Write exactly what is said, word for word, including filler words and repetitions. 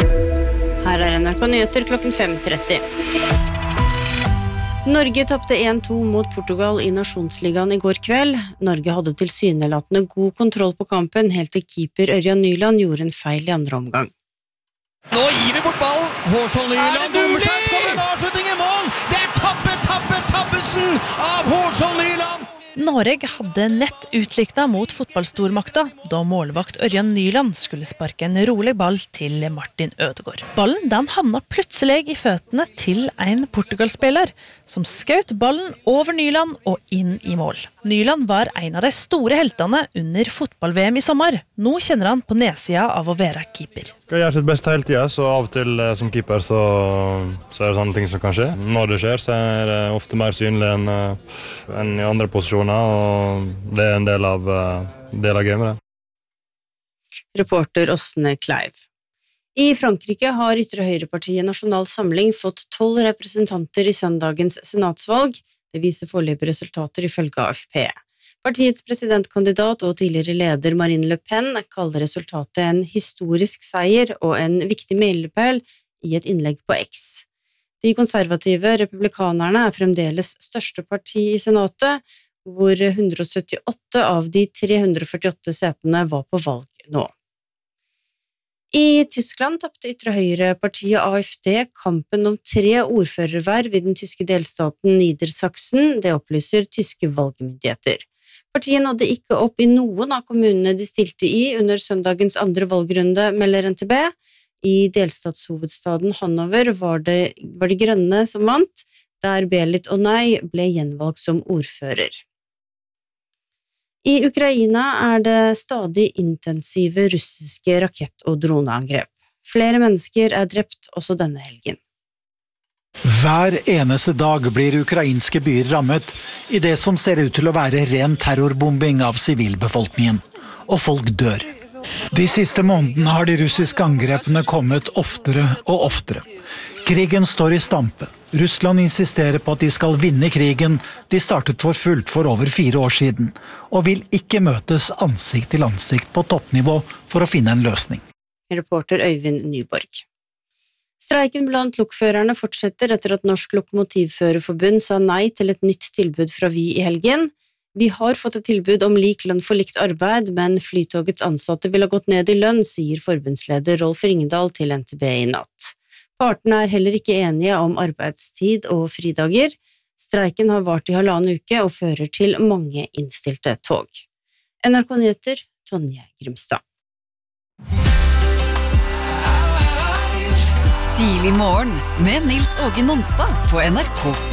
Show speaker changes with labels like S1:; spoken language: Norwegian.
S1: Her er N R K Nyheter klokken fem tretti. Norge tappte en to mot Portugal i Nasjonsligaen i går kveld. Norge hadde tilsynelatende god kontroll på kampen, helt til keeper Ørjan Nyland gjorde en feil i andre omgang.
S2: Nå gir vi bort ballen! Hårsson Nyland dummer seg, kommer en avslutning i mål! Det er Tabbe, Tabbe, Tabbesen av Hårsson Nyland!
S3: Norge hadde nett utlikna mot fotballstormakta da målvakt Ørjan Nyland skulle sparke en rolig ball til Martin Ødegaard. Ballen den havna plutselig i føttene til en Portugal-spiller som skjøt ballen over Nyland og inn i mål. Nyland var en av de store heltene under fotball-V M i sommer. Nå kjenner han på nedsida av å være keeper.
S4: Jeg gjør sitt beste hele tiden, så av og til som keeper så, så er det sånne ting som kan skje. Når det skjer, så er det ofte mer synlig enn, enn i andre posisjoner, og det er en del av, del av gamet.
S1: Reporter Åsne Kleiv. I Frankrike har ytre høyrepartiet Nasjonal Samling fått tolv representanter i søndagens senatsvalg. Det viser foreløpige resultater ifølge A F P. Partiets presidentkandidat og tidligere leder Marine Le Pen kaller resultatet en historisk seier og en viktig milepæl i et innlegg på X. De konservative republikanerne er fremdeles største parti i senatet, hvor hundre og syttiåtte av de tre hundre og førtiåtte setene var på valg nå. I Tyskland tappte ytre høyrepartiet A F D kampen om tre ordførerverv i den tyske delstaten Niedersachsen, det opplyser tyske valgmyndigheter. Partiet nådde ikke opp i noen av kommunene de stilte i under søndagens andre valgrunde, melder N T B. I delstatshovedstaden Hannover var det, var det grønne som vant, der Belit Onay ble gjenvalgt som ordfører. I Ukraina er det stadig intensive russiske rakett- og droneangrep. Flere mennesker er drept også denne helgen.
S5: Hver eneste dag blir ukrainske byer rammet i det som ser ut til å være ren terrorbombing av sivilbefolkningen, og folk dør. De siste månedene har de russiske angrepene kommet oftere og oftere. Krigen står i stampe. Russland insisterer på at de skal vinne krigen de startet for fullt for over fire år siden, og vil ikke møtes ansikt til ansikt på toppnivå for å finne en løsning.
S1: Reporter Øyvind Nyborg. Streiken blant lokførerne fortsetter etter at Norsk Lokomotivførerforbund sa nei til et nytt tilbud fra Vy i helgen. Vi har fått et tilbud om lik lønn for likt arbeid, men Flytogets ansatte vil ha gått ned i lønn, sier forbundsleder Rolf Ringdal til N T B i natt. Partene er heller ikke enige om arbeidstid og fridager. Streiken har vart i halvannen uke og fører til mange innstilte tog. N R K Nyheter, Tonje Grimstad.
S6: Tidlig morgen med Nils Åge Nonstad på N R K